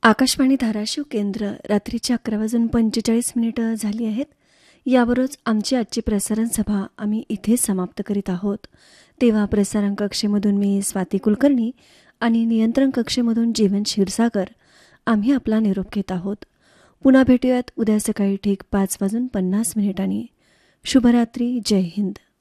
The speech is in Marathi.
आकाशवाणी धाराशिव केंद्र रात्रीच्या 11:45 झाली आहेत. यावरच आमची आजची प्रसारण सभा आम्ही इथे समाप्त करीत आहोत. तेव्हा प्रसारण कक्षेमधून मी स्वाती कुलकर्णी आणि नियंत्रण कक्षेमधून जीवन क्षीरसागर आम्ही आपला निरोप घेत आहोत. पुन्हा भेटूयात उद्या सकाळी ठीक 5:50 शुभरात्री. जय हिंद.